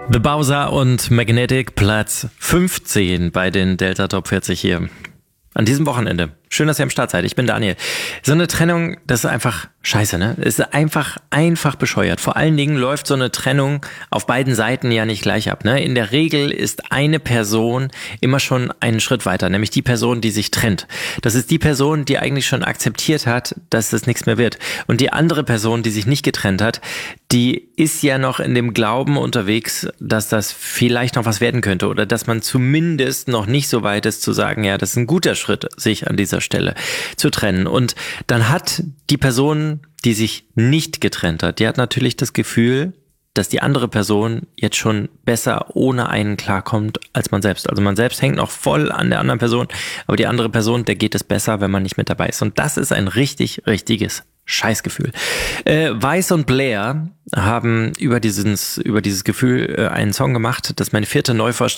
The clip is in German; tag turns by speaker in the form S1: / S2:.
S1: The Bowser und Magnetic, Platz 15 bei den Delta Top 40 hier. An diesem Wochenende. Schön, dass ihr am Start seid. Ich bin Daniel. So eine Trennung, das ist einfach scheiße, ne? Ist einfach bescheuert. Vor allen Dingen läuft so eine Trennung auf beiden Seiten ja nicht gleich ab, ne? In der Regel ist eine Person immer schon einen Schritt weiter, nämlich die Person, die sich trennt. Das ist die Person, die eigentlich schon akzeptiert hat, dass das nichts mehr wird. Und die andere Person, die sich nicht getrennt hat, die ist ja noch in dem Glauben unterwegs, dass das vielleicht noch was werden könnte oder dass man zumindest noch nicht so weit ist zu sagen, ja, das ist ein guter Schritt, sich an dieser Stelle zu trennen. Und dann hat die Person, die sich nicht getrennt hat, die hat natürlich das Gefühl, dass die andere Person jetzt schon besser ohne einen klarkommt als man selbst. Also man selbst hängt noch voll an der anderen Person, aber die andere Person, der geht es besser, wenn man nicht mit dabei ist. Und das ist ein richtiges Scheißgefühl. Weiss und Blair haben über dieses Gefühl einen Song gemacht. Das ist meine 4. Neuvorstellung